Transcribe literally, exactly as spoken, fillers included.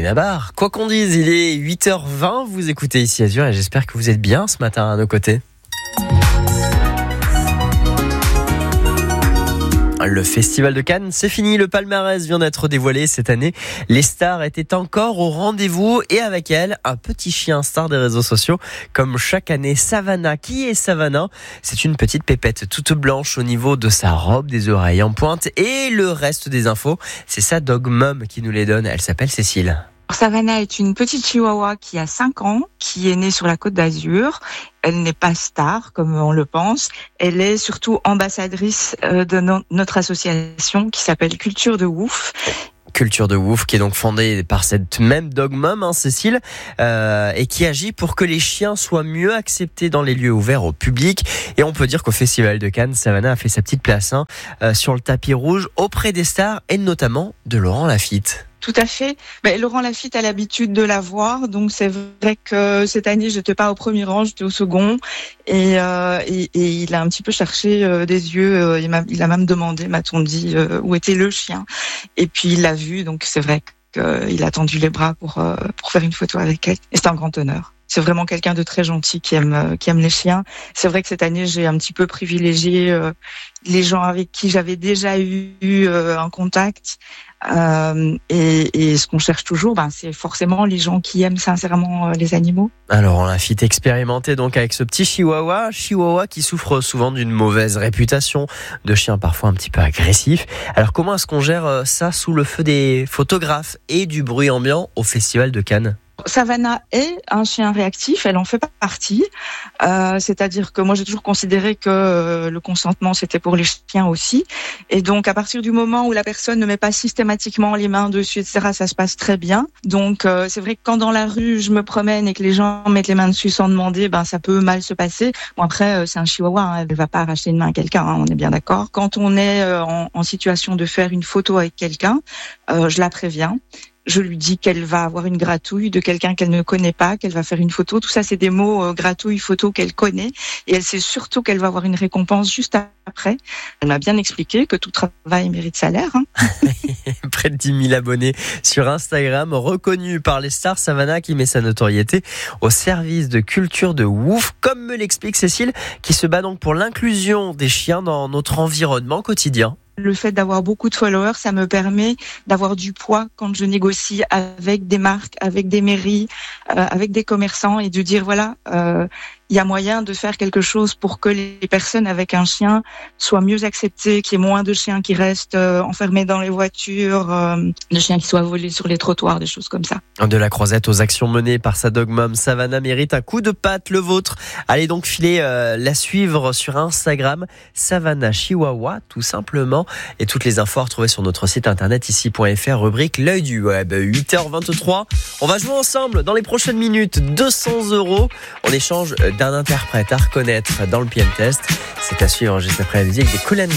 Benabar. Quoi qu'on dise, il est huit heures vingt, vous écoutez ici Azur et j'espère que vous êtes bien ce matin à nos côtés. Le Festival de Cannes, c'est fini. Le palmarès vient d'être dévoilé cette année. Les stars étaient encore au rendez-vous et avec elles, un petit chien star des réseaux sociaux. Comme chaque année, Savannah. Qui est Savannah ? C'est une petite pépette toute blanche au niveau de sa robe, des oreilles en pointe et le reste des infos. C'est sa dog mom qui nous les donne. Elle s'appelle Cécile. Savannah est une petite chihuahua qui a cinq ans, qui est née sur la Côte d'Azur. Elle n'est pas star, comme on le pense. Elle est surtout ambassadrice de no- notre association qui s'appelle Culture de Wouf. Culture de Wouf, qui est donc fondée par cette même dog mom, hein, Cécile, euh, et qui agit pour que les chiens soient mieux acceptés dans les lieux ouverts au public. Et on peut dire qu'au Festival de Cannes, Savannah a fait sa petite place hein, euh, sur le tapis rouge auprès des stars et notamment de Laurent Lafitte. Tout à fait. Ben, Laurent Lafitte a l'habitude de la voir, donc c'est vrai que cette année, j'étais pas au premier rang, j'étais au second, et, euh, et, et il a un petit peu cherché euh, des yeux. Euh, il, m'a, il a même demandé, m'a-t-on dit, euh, où était le chien. Et puis il l'a vu, donc c'est vrai qu'il a tendu les bras pour euh, pour faire une photo avec elle. Et c'est un grand honneur. C'est vraiment quelqu'un de très gentil qui aime qui aime les chiens. C'est vrai que cette année, j'ai un petit peu privilégié euh, les gens avec qui j'avais déjà eu euh, un contact. Euh, et, et ce qu'on cherche toujours, ben, c'est forcément les gens qui aiment sincèrement euh, les animaux. Alors on l'a fait expérimenter donc avec ce petit chihuahua, chihuahua qui souffre souvent d'une mauvaise réputation, de chiens parfois un petit peu agressifs. Alors comment est-ce qu'on gère ça sous le feu des photographes et du bruit ambiant au Festival de Cannes ? Savannah est un chien réactif, elle en fait partie. Euh, c'est-à-dire que moi j'ai toujours considéré que euh, le consentement c'était pour les chiens aussi. Et donc à partir du moment où la personne ne met pas systématiquement les mains dessus, et cetera, ça se passe très bien. Donc euh, c'est vrai que quand dans la rue je me promène et que les gens mettent les mains dessus sans demander, ben ça peut mal se passer. Bon après euh, c'est un chihuahua, hein, elle va pas arracher une main à quelqu'un, hein, on est bien d'accord. Quand on est euh, en, en situation de faire une photo avec quelqu'un, euh, je la préviens. Je lui dis qu'elle va avoir une gratouille de quelqu'un qu'elle ne connaît pas, qu'elle va faire une photo. Tout ça, c'est des mots euh, gratouille, photo qu'elle connaît. Et elle sait surtout qu'elle va avoir une récompense juste après. Elle m'a bien expliqué que tout travail mérite salaire. Hein. Près de dix mille abonnés sur Instagram, reconnue par les stars, Savannah qui met sa notoriété au service de Culture de Wouf, comme me l'explique Cécile, qui se bat donc pour l'inclusion des chiens dans notre environnement quotidien. Le fait d'avoir beaucoup de followers, ça me permet d'avoir du poids quand je négocie avec des marques, avec des mairies, euh, avec des commerçants et de dire voilà, euh, il y a moyen de faire quelque chose pour que les personnes avec un chien soient mieux acceptées, qu'il y ait moins de chiens qui restent euh, enfermés dans les voitures, euh, de chiens qui soient volés sur les trottoirs, des choses comme ça. De la croisette aux actions menées par sa dog mom, Savannah mérite un coup de patte, le vôtre. Allez donc filer euh, la suivre sur Instagram, Savannah Chihuahua, tout simplement. Et toutes les infos à retrouver sur notre site internet ici point f r, rubrique l'œil du web. huit heures vingt-trois, on va jouer ensemble dans les prochaines minutes, deux cents euros en échange d'un interprète à reconnaître dans le P M Test. C'est à suivre juste après la musique des Colin